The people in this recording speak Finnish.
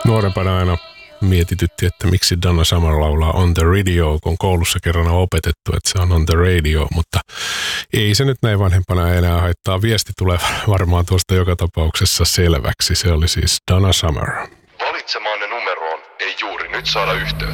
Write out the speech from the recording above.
Nuorempana aina mietitytti, että miksi Donna Summer laulaa On the Radio, kun koulussa kerran on opetettu, että se on On the Radio, mutta ei se nyt näin vanhempana enää haittaa. Viesti tulee varmaan tuosta joka tapauksessa selväksi. Se oli siis Donna Summer. Valitsemaanne numeroon ei juuri nyt saada yhteyttä.